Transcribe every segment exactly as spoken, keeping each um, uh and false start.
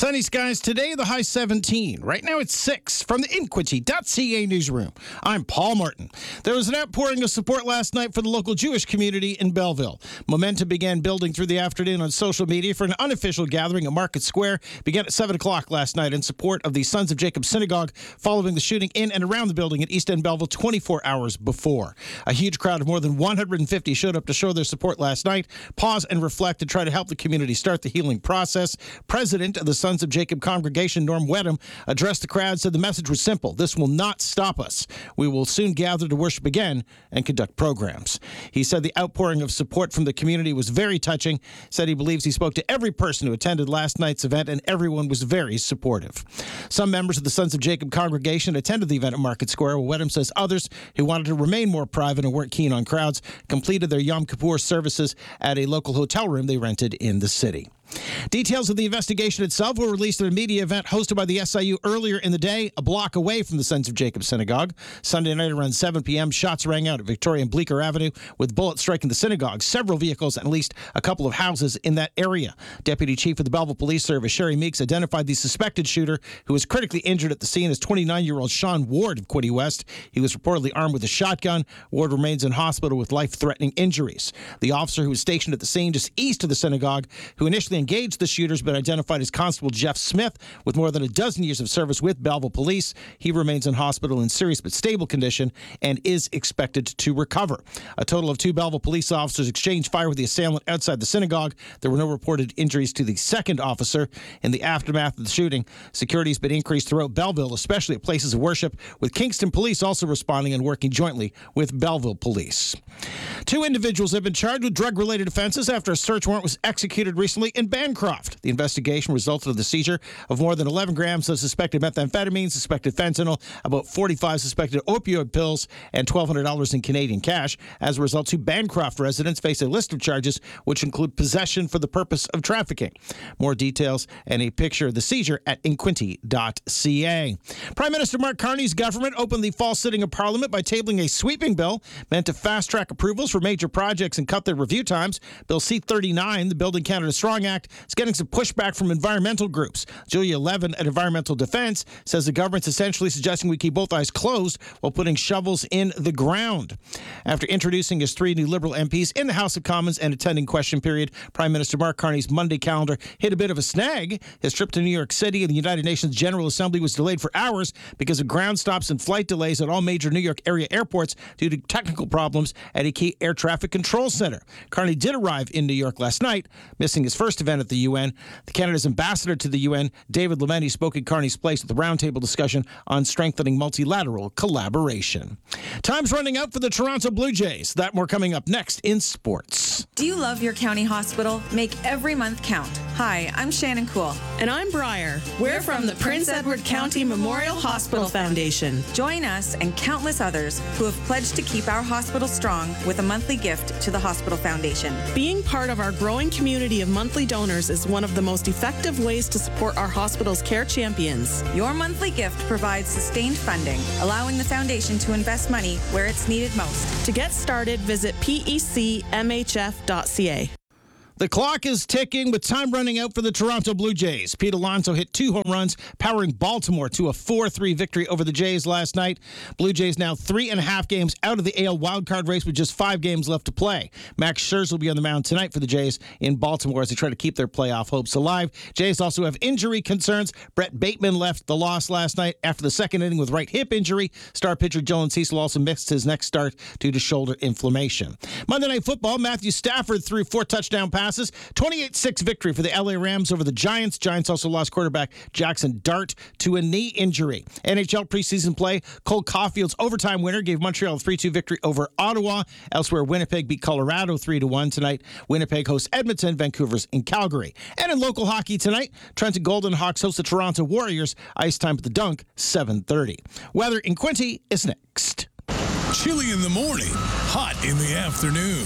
Sunny skies today, the high seventeen. Right now it's six. From the Inquity dot C A newsroom, I'm Paul Martin. There was an outpouring of support last night for the local Jewish community in Belleville. Momentum began building through the afternoon on social media for an unofficial gathering at Market Square. Began at seven o'clock last night in support of the Sons of Jacob Synagogue following the shooting in and around the building at East End Belleville twenty-four hours before. A huge crowd of more than one hundred fifty showed up to show their support last night, pause and reflect to try to help the community start the healing process. President of the Sons of Jacob congregation, Norm Wedham, addressed the crowd, said the message was simple. This will not stop us. We will soon gather to worship again and conduct programs. He said the outpouring of support from the community was very touching, said he believes he spoke to every person who attended last night's event and everyone was very supportive. Some members of the Sons of Jacob congregation attended the event at Market Square, while Wedham says others who wanted to remain more private and weren't keen on crowds completed their Yom Kippur services at a local hotel room they rented in the city. Details of the investigation itself were released at a media event hosted by the S I U earlier in the day, a block away from the Sons of Jacob Synagogue. Sunday night around seven p.m., shots rang out at Victoria and Bleecker Avenue with bullets striking the synagogue, several vehicles, and at least a couple of houses in that area. Deputy Chief of the Belleville Police Service, Sherry Meeks, identified the suspected shooter, who was critically injured at the scene, as twenty-nine-year-old Sean Ward of Quiddy West. He was reportedly armed with a shotgun. Ward remains in hospital with life-threatening injuries. The officer who was stationed at the scene just east of the synagogue, who initially engaged the shooters, been identified as Constable Jeff Smith, with more than a dozen years of service with Belleville Police. He remains in hospital in serious but stable condition and is expected to recover. A total of two Belleville police officers exchanged fire with the assailant outside the synagogue. There were no reported injuries to the second officer. In the aftermath of the shooting, security has been increased throughout Belleville, especially at places of worship, with Kingston Police also responding and working jointly with Belleville Police. Two individuals have been charged with drug-related offenses after a search warrant was executed recently in Bancroft. The investigation resulted in the seizure of more than eleven grams of suspected methamphetamine, suspected fentanyl, about forty-five suspected opioid pills, and twelve hundred dollars in Canadian cash. As a result, two Bancroft residents face a list of charges, which include possession for the purpose of trafficking. More details and a picture of the seizure at Inquity dot C A. Prime Minister Mark Carney's government opened the fall sitting of Parliament by tabling a sweeping bill meant to fast-track approvals for major projects and cut their review times. Bill C thirty-nine, the Building Canada Strong Act, is getting some pushback from environmental groups. Julia Levin at Environmental Defense says the government's essentially suggesting we keep both eyes closed while putting shovels in the ground. After introducing his three new Liberal M Ps in the House of Commons and attending question period, Prime Minister Mark Carney's Monday calendar hit a bit of a snag. His trip to New York City and the United Nations General Assembly was delayed for hours because of ground stops and flight delays at all major New York area airports due to technical problems at a key air traffic control center. Carney did arrive in New York last night, missing his first event at the U N. The Canada's ambassador to the U N, David Lemeni, spoke at Carney's place at the roundtable discussion on strengthening multilateral collaboration. Time's running out for the Toronto Blue Jays. That more coming up next in sports. Do you love your county hospital? Make every month count. Hi, I'm Shannon Cool. And I'm Briar. We're from the Prince Edward County Memorial Hospital Foundation. Join us and countless others who have pledged to keep our hospital strong with a monthly gift to the Hospital Foundation. Being part of our growing community of monthly donors is one of the most effective ways to support our hospital's care champions. Your monthly gift provides sustained funding, allowing the foundation to invest money where it's needed most. To get started, visit P E C M H F dot C A. The clock is ticking with time running out for the Toronto Blue Jays. Pete Alonso hit two home runs, powering Baltimore to a four three victory over the Jays last night. Blue Jays now three and a half games out of the A L wildcard race with just five games left to play. Max Scherzer will be on the mound tonight for the Jays in Baltimore as they try to keep their playoff hopes alive. Jays also have injury concerns. Brett Bateman left the loss last night after the second inning with right hip injury. Star pitcher Dylan Cecil also missed his next start due to shoulder inflammation. Monday Night Football, Matthew Stafford threw four touchdown passes. twenty-eight six victory for the L A Rams over the Giants. Giants also lost quarterback Jackson Dart to a knee injury. N H L preseason play, Cole Caulfield's overtime winner gave Montreal a three two victory over Ottawa. Elsewhere, Winnipeg beat Colorado three to one tonight. Winnipeg hosts Edmonton, Vancouver's in Calgary. And in local hockey tonight, Trenton Golden Hawks host the Toronto Warriors. Ice time at the Dunk, seven thirty. Weather in Quinty is next. Chilly in the morning, hot in the afternoon.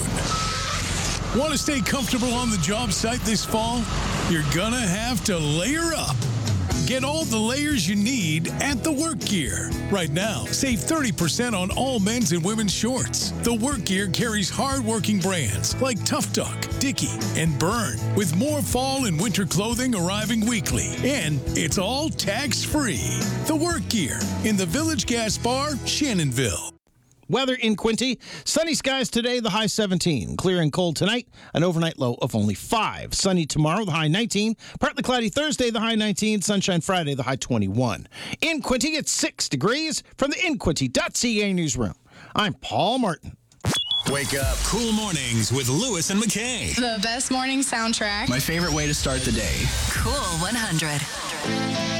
Want to stay comfortable on the job site this fall? You're gonna have to layer up. Get all the layers you need at The Work Gear. Right now, save thirty percent on all men's and women's shorts. The Work Gear carries hard-working brands like Tough Duck, Dickie, and Burn, with more fall and winter clothing arriving weekly. And it's all tax-free. The Work Gear in the Village Gas Bar, Shannonville. Weather in Quincy. Sunny skies today, the high seventeen. Clear and cold tonight, an overnight low of only five. Sunny tomorrow, the high nineteen. Partly cloudy Thursday, the high nineteen. Sunshine Friday, the high twenty-one. In Quincy, it's six degrees. From the in quincy dot c a newsroom, I'm Paul Martin. Wake up. Cool mornings with Lewis and McKay. The best morning soundtrack. My favorite way to start the day. Cool one hundred.